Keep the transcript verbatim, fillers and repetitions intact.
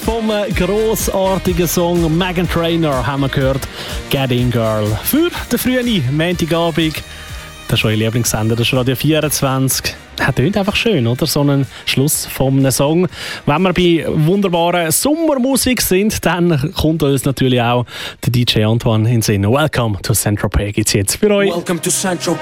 vom grossartigen Song Meghan Trainor haben wir gehört, Get In Girl. Für den frühen Montagabend. Das ist euer Lieblingssender, das ist Radio vierundzwanzig. Das klingt einfach schön, oder? So ein Schluss von einem Song. Wenn wir bei wunderbaren Sommermusik sind, dann kommt uns natürlich auch der D J Antoine in den Sinn. Welcome to Saint-Tropez gibt's jetzt für euch. Welcome to Saint-Tropez.